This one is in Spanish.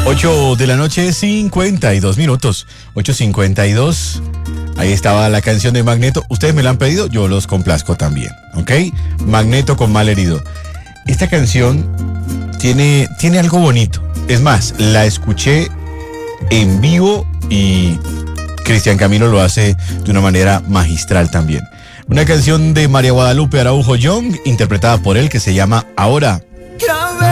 8 de la noche, 52 minutos. 8:52. Ahí estaba la canción de Magneto. Ustedes me la han pedido, yo los complazco también, ¿ok? Magneto con Malherido. Esta canción tiene algo bonito. Es más, la escuché en vivo y Cristian Camilo lo hace de una manera magistral también. Una canción de María Guadalupe Araujo Young, interpretada por él, que se llama Ahora.